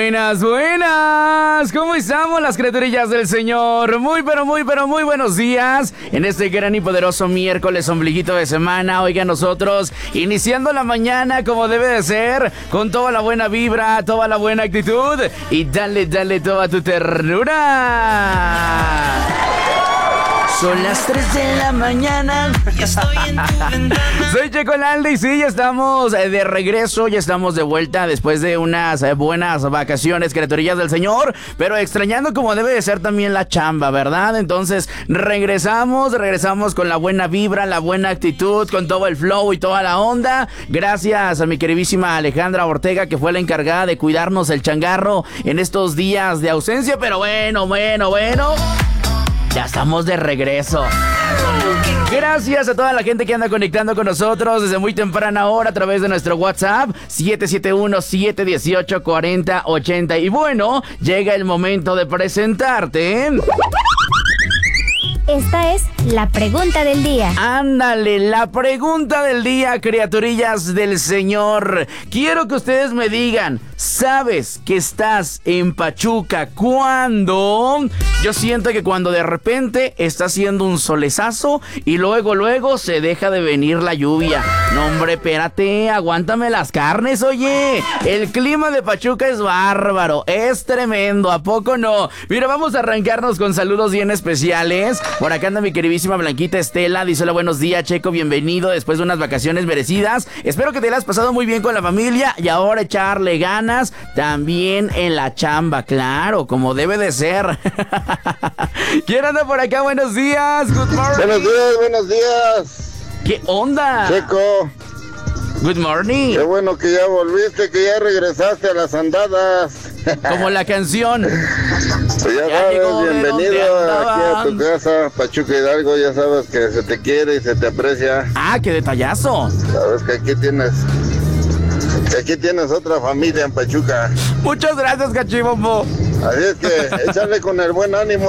Buenas, buenas. ¿Cómo estamos las criaturillas del Señor? Muy buenos días. En este gran y poderoso miércoles, ombliguito de semana. Oigan, nosotros iniciando la mañana como debe de ser, con toda la buena vibra, toda la buena actitud. Y dale toda tu ternura. Son las 3 de la mañana. Ya estoy en tu ventana. Soy Checo Lalde y sí, ya estamos de regreso, ya estamos de vuelta después de unas buenas vacaciones, criaturillas del Señor, pero extrañando como debe de ser también la chamba, ¿verdad? Entonces regresamos con la buena vibra, la buena actitud, con todo el flow y toda la onda. Gracias a mi queridísima Alejandra Ortega, que fue la encargada de cuidarnos el changarro en estos días de ausencia, pero bueno. Ya estamos de regreso. Gracias a toda la gente que anda conectando con nosotros desde muy temprana hora a través de nuestro WhatsApp 771-718-4080. Y bueno, llega el momento de presentarte. Esta es la pregunta del día. Ándale, la pregunta del día, criaturillas del Señor. Quiero que ustedes me digan, ¿sabes que estás en Pachuca cuando? Yo siento que cuando de repente está haciendo un solezazo y luego se deja de venir la lluvia. No, hombre, espérate, aguántame las carnes, oye. El clima de Pachuca es bárbaro, es tremendo, ¿a poco no? Mira, vamos a arrancarnos con saludos bien especiales. Por acá anda mi queridísima Blanquita Estela. Dice: hola, buenos días, Checo, bienvenido después de unas vacaciones merecidas. Espero que te la has pasado muy bien con la familia y ahora echarle ganas también en la chamba, claro, como debe de ser. ¿Quién anda por acá? Buenos días, good morning. Buenos días. ¿Qué onda? Checo. Good morning. Qué bueno que ya volviste, que ya regresaste a las andadas. Como la canción. Pues ya sabes, bienvenido aquí a tu casa, Pachuca Hidalgo. Ya sabes que se te quiere y se te aprecia. Ah, qué detallazo. Sabes que aquí tienes otra familia en Pachuca. Muchas gracias, cachibombo. Así es que échale con el buen ánimo.